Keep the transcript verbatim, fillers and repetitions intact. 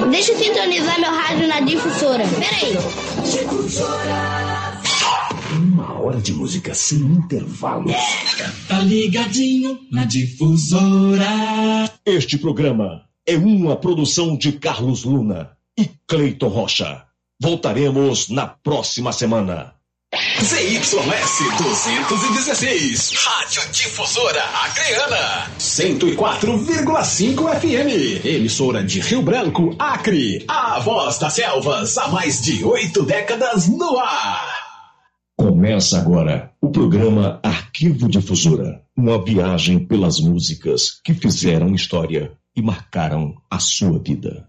Deixa eu sintonizar meu rádio na difusora. Peraí. Uma hora de música sem intervalos. Tá ligadinho na difusora. Este programa é uma produção de Carlos Luna e Cleiton Rocha. Voltaremos na próxima semana. Z Y S duzentos e dezesseis, Rádio Difusora Acreana, cento e quatro vírgula cinco F M, emissora de Rio Branco, Acre, a voz das selvas há mais de oito décadas no ar. Começa agora o programa Arquivo Difusora, uma viagem pelas músicas que fizeram história e marcaram a sua vida.